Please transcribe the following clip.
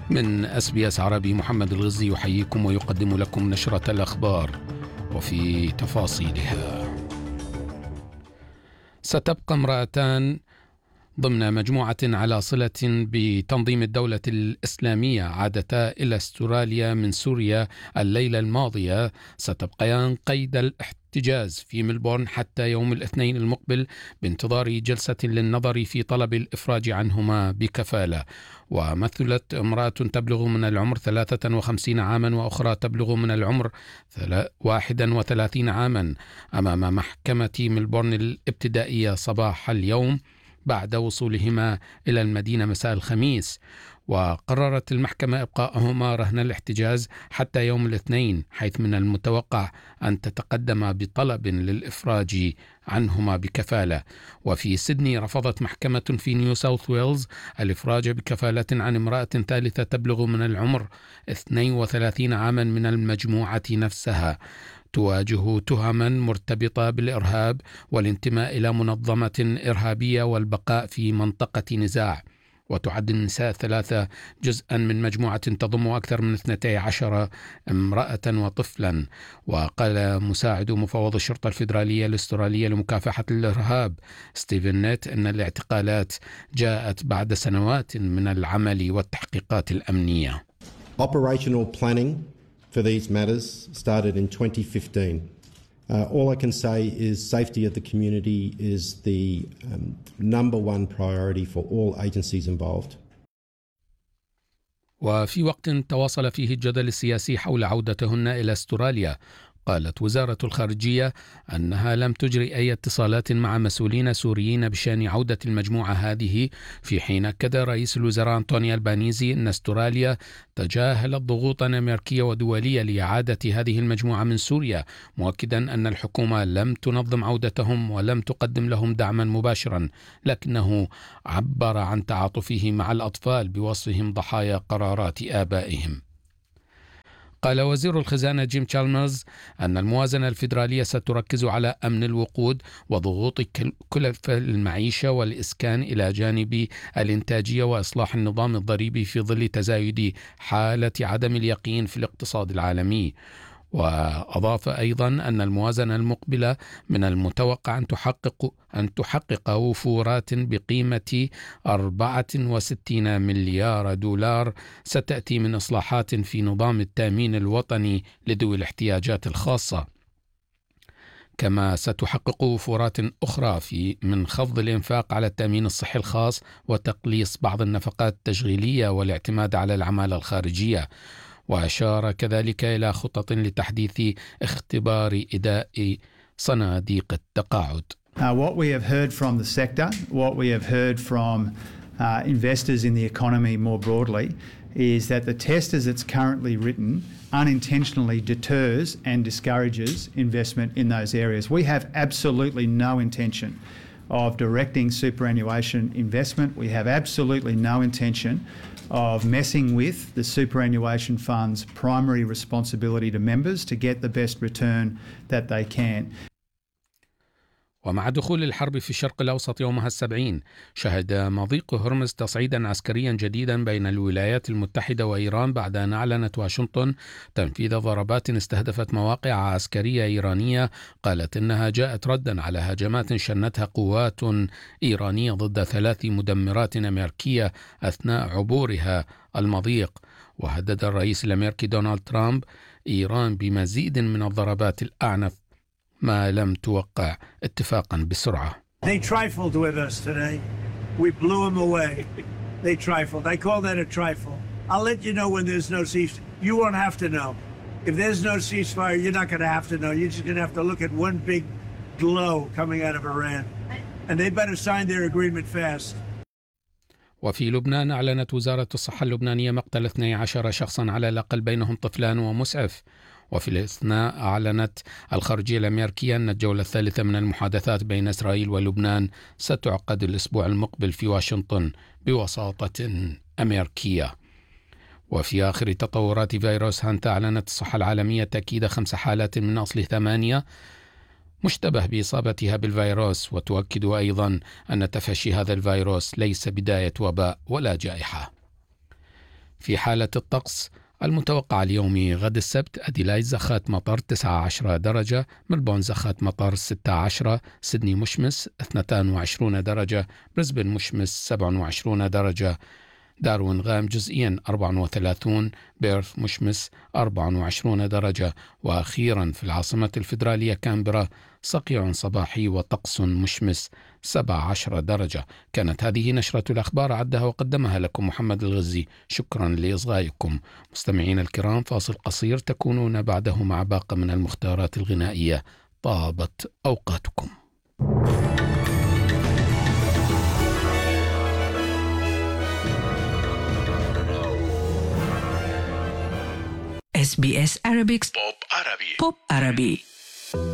من SBS عربي محمد الغزي يحييكم ويقدم لكم نشرة الأخبار وفي تفاصيلها. ستبقى امرأتان ضمن مجموعة على صلة بتنظيم الدولة الإسلامية عادتا إلى أستراليا من سوريا الليلة الماضية ستبقيان قيد الاحتجاز في ملبورن حتى يوم الاثنين المقبل بانتظار جلسة للنظر في طلب الإفراج عنهما بكفالة. ومثلت امرأة تبلغ من العمر 53 عاما وأخرى تبلغ من العمر 31 عاما أمام محكمة ملبورن الابتدائية صباح اليوم بعد وصولهما إلى المدينة مساء الخميس. وقررت المحكمة إبقاءهما رهن الاحتجاز حتى يوم الاثنين، حيث من المتوقع أن تتقدم بطلب للإفراج عنهما بكفالة. وفي سيدني رفضت محكمة في نيو ساوث ويلز الإفراج بكفالة عن امرأة ثالثة تبلغ من العمر 32 عاما من المجموعة نفسها، تواجه تهما مرتبطة بالإرهاب والانتماء إلى منظمة إرهابية والبقاء في منطقة نزاع. وتعد النساء الثلاثة جزءا من مجموعة تضم أكثر من 12 امرأة وطفلا. وقال مساعد مفوض الشرطة الفيدرالية الأسترالية لمكافحة الإرهاب ستيفن نيت أن الاعتقالات جاءت بعد سنوات من العمل والتحقيقات الأمنية. Operational planning for these matters started in 2015. All I can say is safety of the community is the number one priority for all agencies involved. وفي وقت تواصل فيه الجدل السياسي حول عودتهن إلى أستراليا، قالت وزارة الخارجية أنها لم تجري أي اتصالات مع مسؤولين سوريين بشأن عودة المجموعة هذه، في حين أكد رئيس الوزراء أنطوني البانيزي أن أستراليا تجاهلت ضغوطا أمريكية ودولية لإعادة هذه المجموعة من سوريا، مؤكدا أن الحكومة لم تنظم عودتهم ولم تقدم لهم دعما مباشرا، لكنه عبر عن تعاطفه مع الأطفال بوصفهم ضحايا قرارات آبائهم. قال وزير الخزانة جيم تشالمرز أن الموازنة الفيدرالية ستركز على أمن الوقود وضغوط كلف المعيشة والإسكان إلى جانب الإنتاجية وإصلاح النظام الضريبي في ظل تزايد حالة عدم اليقين في الاقتصاد العالمي. وأضاف أيضا أن الموازنة المقبلة من المتوقع أن تحقق وفورات بقيمة 64 مليار دولار ستأتي من إصلاحات في نظام التأمين الوطني لذوي الاحتياجات الخاصة. كما ستحقق وفورات أخرى من خفض الإنفاق على التأمين الصحي الخاص وتقليص بعض النفقات التشغيلية والاعتماد على العمالة الخارجية. وأشار كذلك إلى خطط لتحديث اختبار إداء صناديق التقاعد. What we have heard from the sector, what we have heard from investors in the economy more broadly, is that the test as it's currently written unintentionally deters and discourages investment in those areas. We have absolutely no intention of directing superannuation investment. We have absolutely no intention of messing with the superannuation fund's primary responsibility to members to get the best return that they can. ومع دخول الحرب في الشرق الأوسط يومها 70 شهد مضيق هرمز تصعيدا عسكريا جديدا بين الولايات المتحدة وإيران بعد أن أعلنت واشنطن تنفيذ ضربات استهدفت مواقع عسكرية إيرانية قالت إنها جاءت ردا على هجمات شنتها قوات إيرانية ضد 3 مدمرات أمريكية أثناء عبورها المضيق. وهدد الرئيس الأمريكي دونالد ترامب إيران بمزيد من الضربات الأعنف ما لم توقع اتفاقا بسرعة. They trifled with us today. We blew them away. They trifled. I call that a trifle. I'll let you know when there's no ceasefire. You won't have to know. If there's no ceasefire, you're not going to have to know. You're just going to have to look at one big glow coming out of Iran. And they better sign their agreement fast. وفي لبنان أعلنت وزارة الصحة اللبنانية مقتل 12 شخصا على الأقل بينهم طفلان ومسعف. وفي الأثناء أعلنت الخارجية الأمريكية أن الجولة الثالثة من المحادثات بين إسرائيل ولبنان ستعقد الأسبوع المقبل في واشنطن بوساطة أمريكية. وفي آخر تطورات فيروس هانتا أعلنت الصحة العالمية تأكيد 5 حالات من أصل 8 مشتبه بإصابتها بالفيروس، وتؤكد أيضا أن تفشي هذا الفيروس ليس بداية وباء ولا جائحة. في حالة الطقس المتوقع اليومي غد السبت: أديلايد زخات مطر 19 درجة، ملبون زخات مطر 16، سيدني مشمس 22 درجة، بريسبن مشمس 27 درجة، داروين غائم جزئيا 34، بيرث مشمس 24 درجة، وأخيرا في العاصمة الفيدرالية كامبرا صقيع صباحي وطقس مشمس 17 درجة. كانت هذه نشرة الأخبار عدها وقدمها لكم محمد الغزي. شكرا لإصغائكم. مستمعين الكرام، فاصل قصير تكونون بعده مع باقة من المختارات الغنائية. طابت أوقاتكم. SBS Arabic بوب عربي. بوب عربي.